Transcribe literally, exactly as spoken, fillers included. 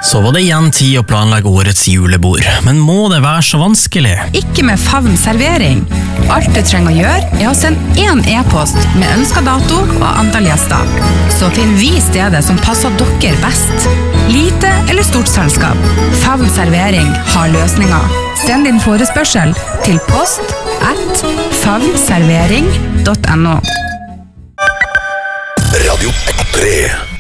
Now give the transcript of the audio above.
Så var det igjen tid å planlegge årets julebord, men må det være så vanskelig? Ikke med Favn servering. Alt du trenger å gjøre er å sende en e-post med ønsket dato og antall gjester. Så finner vi stedet som passer dere best. Lite eller stort selskap. Favn servering har løsninger. Send din forespørsel til post at favnservering punktum no. Radio tre